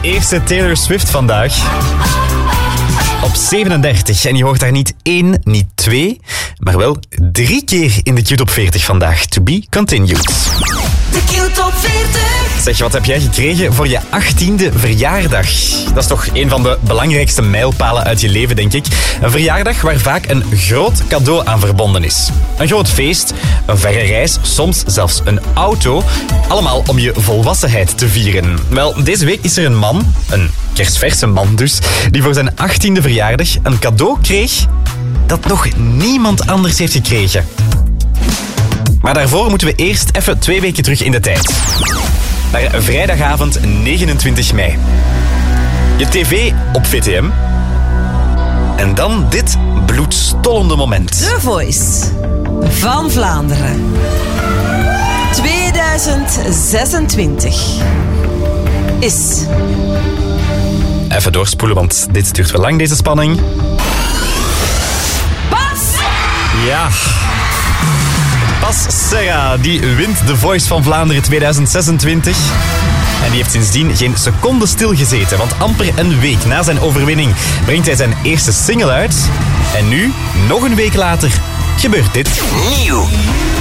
eerste Taylor Swift vandaag. Op 37. En je hoort daar niet 1, niet 2, maar wel 3 keer in de Q-top 40 vandaag. To be continued. De Q-top 40. Zeg, wat heb jij gekregen voor je 18e verjaardag? Dat is toch een van de belangrijkste mijlpalen uit je leven, denk ik. Een verjaardag waar vaak een groot cadeau aan verbonden is. Een groot feest, een verre reis, soms zelfs een auto. Allemaal om je volwassenheid te vieren. Wel, deze week is er een man, een kersverse man dus, die voor zijn 18e verjaardag een cadeau kreeg dat nog niemand anders heeft gekregen. Maar daarvoor moeten we eerst even 2 weken terug in de tijd. Naar vrijdagavond 29 mei. Je tv op VTM. En dan dit bloedstollende moment. The Voice van Vlaanderen. 2026 is... Even doorspoelen, want dit duurt wel lang, deze spanning. Bas! Ja... Bas Serra, die wint The Voice van Vlaanderen 2026. En die heeft sindsdien geen seconde stilgezeten. Want amper een week na zijn overwinning brengt hij zijn eerste single uit. En nu, nog een week later, gebeurt dit. Nieuw.